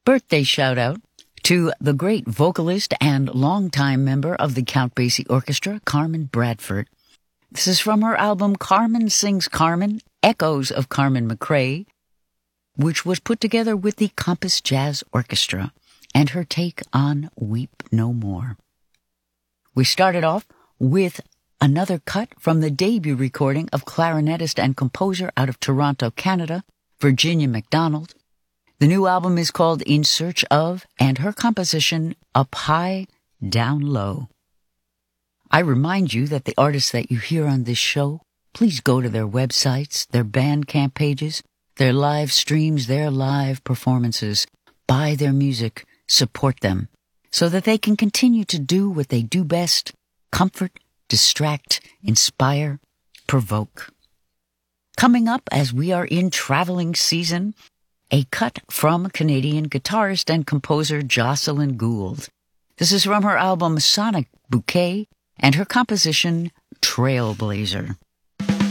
Birthday shout-out to the great vocalist and longtime member of the Count Basie Orchestra, Carmen Bradford. This is from her album Carmen Sings Carmen, Echoes of Carmen McRae, which was put together with the Compass Jazz Orchestra, and her take on Weep No More. We started off with another cut from the debut recording of clarinetist and composer out of Toronto, Canada, Virginia McDonald. The new album is called In Search of, and her composition, Up High, Down Low. I remind you that the artists that you hear on this show, please go to their websites, their Bandcamp pages, their live streams, their live performances, buy their music, support them, so that they can continue to do what they do best: comfort, distract, inspire, provoke. Coming up as we are in traveling season, a cut from Canadian guitarist and composer Jocelyn Gould. This is from her album Sonic Bouquet and her composition Trailblazer.